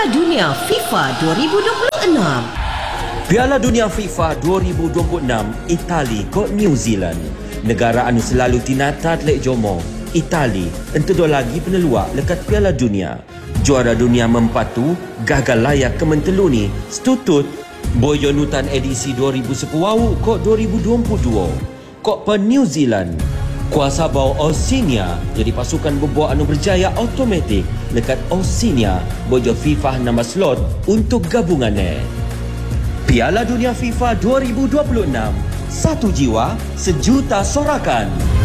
Piala Dunia FIFA 2026. Piala Dunia FIFA 2026 Itali ko New Zealand. Negara anu selalu tinata lek jomo. Itali entah lagi peneluak lekat Piala Dunia. Juara dunia mempatu gagal layak ke menteluni setutut boyonutan edisi 2010 kok 2022. Kok pe New Zealand kuasa bau Oceania jadi pasukan bebua anu berjaya automatik lekat Oceania bojo FIFA nama slot untuk gabungannya. Piala Dunia FIFA 2026, satu jiwa, sejuta sorakan.